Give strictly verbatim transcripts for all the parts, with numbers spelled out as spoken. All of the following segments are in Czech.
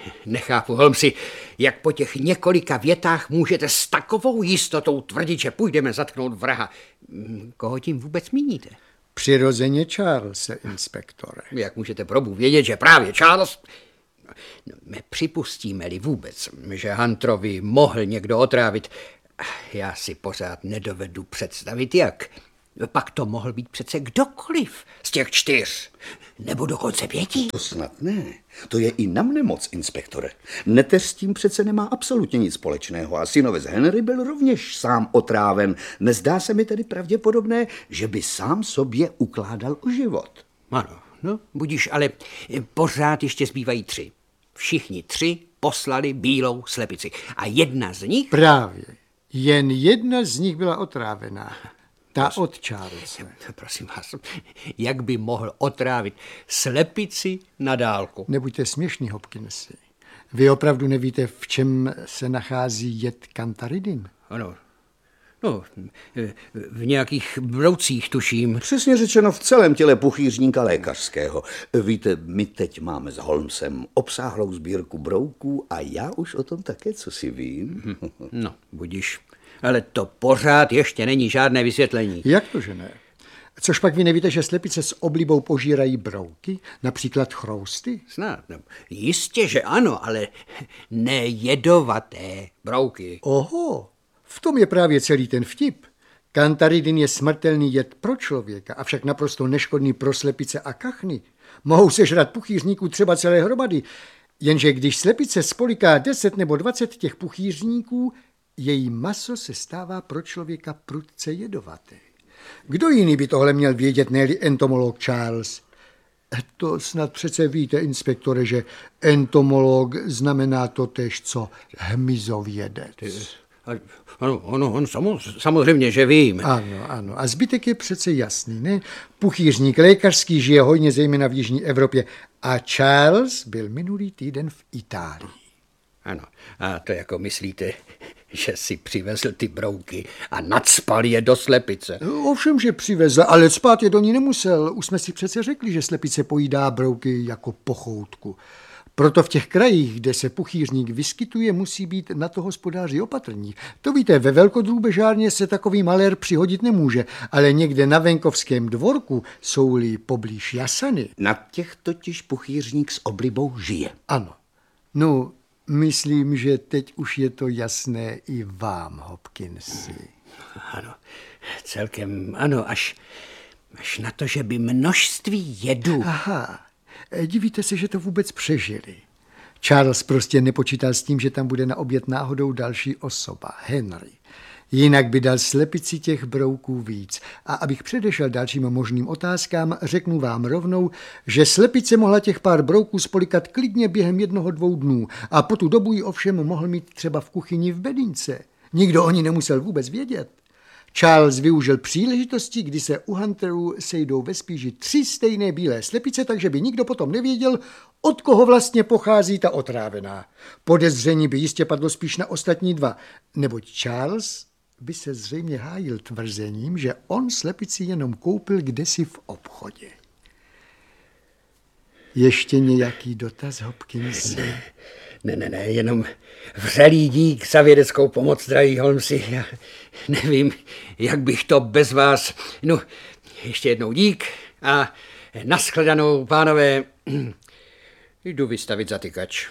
Nechápu, Holmesi, jak po těch několika větách můžete s takovou jistotou tvrdit, že půjdeme zatknout vraha. Koho tím vůbec míníte? Přirozeně Charlese, inspektore. Jak můžete probu vědět, že právě Charles... No, my připustíme-li vůbec, že Hunterovi mohl někdo otrávit, já si pořád nedovedu představit, jak. Pak to mohl být přece kdokoliv z těch čtyř, nebo dokonce pěti. To snad ne. To je i na mne moc, inspektore. Neteř s tím přece nemá absolutně nic společného a synovec Henry byl rovněž sám otráven. Nezdá se mi tedy pravděpodobné, že by sám sobě ukládal o život. Ano, no, budíš, ale pořád ještě zbývají tři. Všichni tři poslali bílou slepici a jedna z nich... Právě. Jen jedna z nich byla otrávená. Ta od Charlese. Prosím vás, jak by mohl otrávit slepici na dálku? Nebuďte směšný, Hopkinsi. Vy opravdu nevíte, v čem se nachází jed kantaridin? Ano, no, v nějakých broucích tuším. Přesně řečeno v celém těle puchýřníka lékařského. Víte, my teď máme s Holmesem obsáhlou sbírku brouků a já už o tom také cosi vím. No, budíš. Ale to pořád ještě není žádné vysvětlení. Jak to, že ne? Což pak vy nevíte, že slepice s oblibou požírají brouky, například chrousty? Snad, no, jistě, že ano, ale nejedovaté brouky. Oho, v tom je právě celý ten vtip. Kantaridin je smrtelný jed pro člověka, avšak naprosto neškodný pro slepice a kachny. Mohou sežrat puchýřníků třeba celé hromady, jenže když slepice spoliká deset nebo dvacet těch puchýřníků, její maso se stává pro člověka prudce jedovaté. Kdo jiný by tohle měl vědět, ne-li entomolog Charles? To snad přece víte, inspektore, že entomolog znamená totéž, co hmyzovědec. Ano, ano, on samozřejmě, že vím. Ano, ano. A zbytek je přece jasný, ne? Puchýřník lékařský žije hojně zejména v jižní Evropě a Charles byl minulý týden v Itálii. Ano, a to jako myslíte, že si přivezl ty brouky a nacpal je do slepice. Ovšem, že přivezl, ale cpát je do ní nemusel. Už jsme si přece řekli, že slepice pojídá brouky jako pochoutku. Proto v těch krajích, kde se puchýřník vyskytuje, musí být na to hospodáři opatrní. To víte, ve velkodrůbežárně se takový malér přihodit nemůže, ale někde na venkovském dvorku jsou-li poblíž jasany. Na těch totiž puchýřník s oblibou žije. Ano. No, myslím, že teď už je to jasné i vám, Hopkinsi. Ano, celkem ano, až, až na to, že by množství jedu... Aha, divíte se, že to vůbec přežili. Charles prostě nepočítal s tím, že tam bude na oběd náhodou další osoba, Henry. Jinak by dal slepici těch brouků víc. A abych předešel dalším možným otázkám, řeknu vám rovnou, že slepice mohla těch pár brouků spolikat klidně během jednoho dvou dnů a po tu dobu ji ovšem mohl mít třeba v kuchyni v bedince. Nikdo o ní nemusel vůbec vědět. Charles využil příležitosti, kdy se u Hunterů sejdou ve spíži tři stejné bílé slepice, takže by nikdo potom nevěděl, od koho vlastně pochází ta otrávená. Podezření by jistě padlo spíš na ostatní dva, neboť Charles by se zřejmě hájil tvrzením, že on slepici jenom koupil kdesi v obchodě. Ještě nějaký dotaz, Hopkins? Ne, ne, ne, jenom vřelý dík za vědeckou pomoc, drahý Holmesi. Já nevím, jak bych to bez vás... No, ještě jednou dík a nashledanou, pánové. Jdu vystavit zatykač.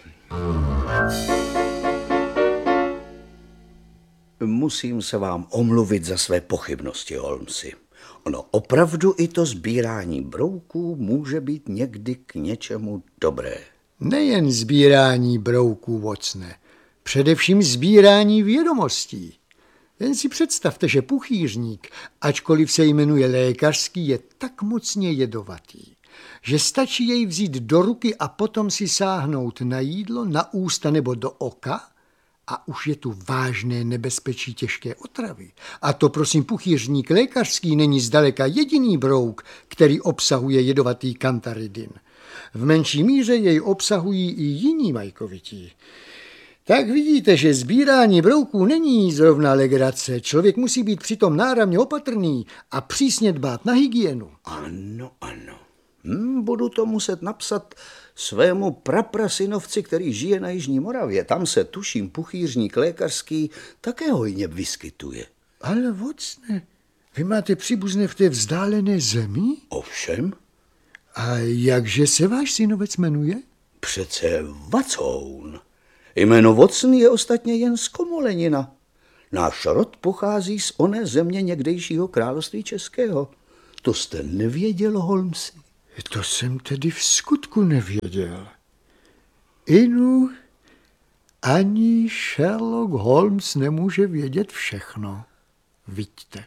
Musím se vám omluvit za své pochybnosti, Holmesi. Ono opravdu i to sbírání brouků může být někdy k něčemu dobré. Nejen sbírání brouků, Watsone, především sbírání vědomostí. Jen si představte, že puchýřník, ačkoliv se jmenuje lékařský, je tak mocně jedovatý, že stačí jej vzít do ruky a potom si sáhnout na jídlo, na ústa nebo do oka a už je tu vážné nebezpečí těžké otravy. A to, prosím, puchýřník lékařský není zdaleka jediný brouk, který obsahuje jedovatý kantaridin. V menší míře jej obsahují i jiní majkovití. Tak vidíte, že sbírání brouků není zrovna legrace. Člověk musí být přitom náramně opatrný a přísně dbát na hygienu. Ano, ano. Hm, budu to muset napsat Svému praprasinovci, který žije na Jižní Moravě. Tam se, tuším, puchýřník lékařský také hojně vyskytuje. Ale vocne, vy máte příbuzné v té vzdálené zemi? Ovšem, A jakže se váš synovec jmenuje? přece Vacoun. Jméno Vocn je ostatně jen z Komolenina. Náš rod pochází z oné země někdejšího království českého. To jste nevěděl, Holmesi? To jsem tedy v skutku nevěděl. Inu, ani Sherlock Holmes nemůže vědět všechno. Vidíte.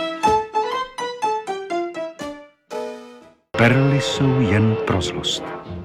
Perly jsou jen pro zlost.